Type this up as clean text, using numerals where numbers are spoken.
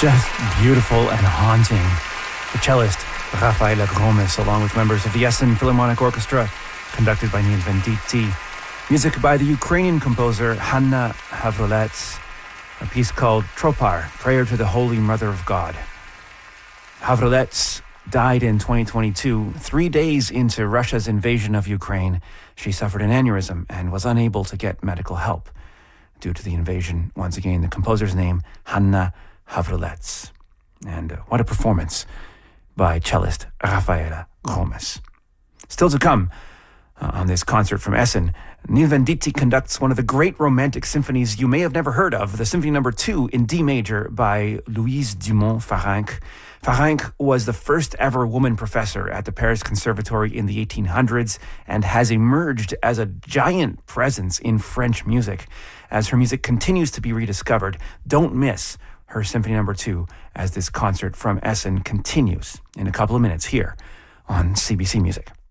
Just beautiful and haunting. The cellist Rafaela Gomes, along with members of the Essen Philharmonic Orchestra, conducted by Neil Venditti. Music by the Ukrainian composer Hanna Havrolets. A piece called Tropar, Prayer to the Holy Mother of God. Havrolets died in 2022, 3 days into Russia's invasion of Ukraine. She suffered an aneurysm and was unable to get medical help due to the invasion. Once again, the composer's name, Hanna Havrolets. And what a performance by cellist Rafaela Gomes. Still to come on this concert from Essen, Neil Venditti conducts one of the great romantic symphonies you may have never heard of, the Symphony No. 2 in D major by Louise Dumont-Farinck. Farinck was the first ever woman professor at the Paris Conservatory in the 1800s and has emerged as a giant presence in French music. As her music continues to be rediscovered, don't miss her Symphony No. 2 as this concert from Essen continues in a couple of minutes here on CBC Music.